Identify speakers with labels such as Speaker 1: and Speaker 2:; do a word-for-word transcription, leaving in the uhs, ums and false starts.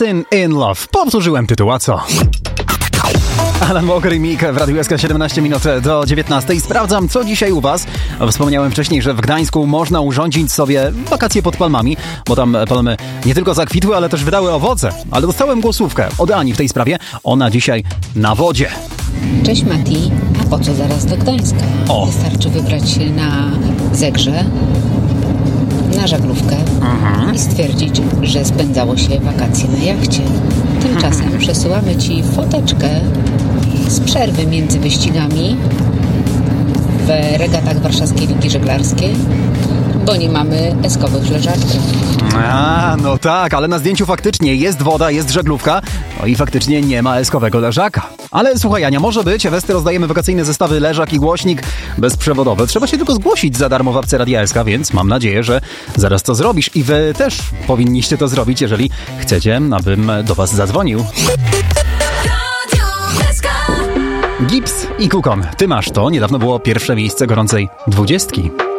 Speaker 1: Dancing in Love. Powtórzyłem tytuł, a co? Alan Walker i Meek w Radiu S K, siedemnaście minut do dziewiętnastej. Sprawdzam, co dzisiaj u was. Wspomniałem wcześniej, że w Gdańsku można urządzić sobie wakacje pod palmami, bo tam palmy nie tylko zakwitły, ale też wydały owoce. Ale dostałem głosówkę od Ani w tej sprawie. Ona dzisiaj na wodzie.
Speaker 2: Cześć Mati, a po co zaraz do Gdańska?
Speaker 1: O.
Speaker 2: Wystarczy wybrać się na Zegrze, na żaglówkę
Speaker 1: Mhm.
Speaker 2: i stwierdzić, że spędzało się wakacje na jachcie. Tymczasem
Speaker 1: Mhm.
Speaker 2: przesyłamy Ci foteczkę z przerwy między wyścigami w regatach Warszawskiej Ligi Żeglarskiej, bo nie mamy eskowych leżaków.
Speaker 1: A, no tak, ale na zdjęciu faktycznie jest woda, jest żaglówka, no i faktycznie nie ma eskowego leżaka. Ale słuchaj, Ania, może być, w Esty rozdajemy wakacyjne zestawy leżak i głośnik bezprzewodowy. Trzeba się tylko zgłosić za darmo w apce Radia S K, więc mam nadzieję, że zaraz to zrobisz. I wy też powinniście to zrobić, jeżeli chcecie, abym do was zadzwonił. Gips i Kukon. Ty masz to. Niedawno było pierwsze miejsce gorącej dwudziestki.